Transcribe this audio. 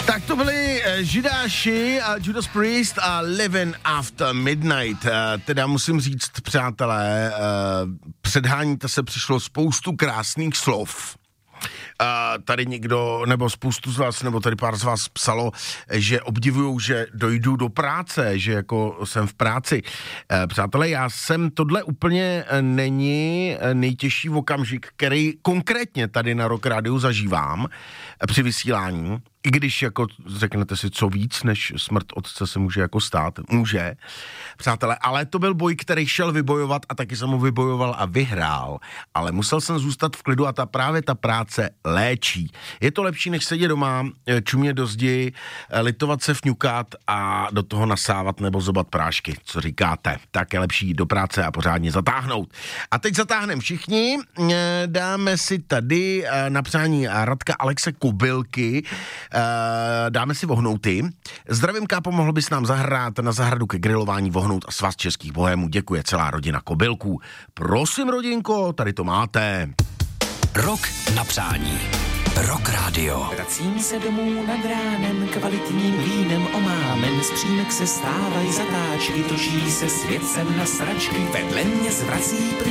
Tak to byli Židáši a Judas Priest a Living After Midnight. Teda musím říct, přátelé, předháníte se přišlo spoustu krásných slov. Tady někdo, nebo spoustu z vás, nebo tady pár z vás psalo, že obdivujou, že dojdu do práce, že jako jsem v práci. Přátelé, tohle úplně není nejtěžší okamžik, který konkrétně tady na Rock Rádiu zažívám při vysílání. I když jako řeknete si, co víc než smrt otce se může jako stát, může, přátelé, ale to byl boj, který šel vybojovat a taky jsem ho vybojoval a vyhrál, ale musel jsem zůstat v klidu a právě ta práce léčí. Je to lepší, než sedět doma, čumět do zdi, litovat se, fňukat a do toho nasávat nebo zobat prášky, co říkáte, tak je lepší jít do práce a pořádně zatáhnout. A teď zatáhneme všichni, dáme si tady na přání Radka Alexe Kobylky, dáme si vohnouty. Zdravím, Kápo, mohl bys nám zahrát na zahradu ke grilování vohnout a svaz českých bohémů. Děkuje celá rodina Kobylků. Prosím, rodinko, tady to máte. Rok na přání. Rock Radio. Vracím se domů nad ránem, kvalitním vínem omámen, z přímek se stávají zatáčky, točí se svět sem na sračky, vedle mě zvrací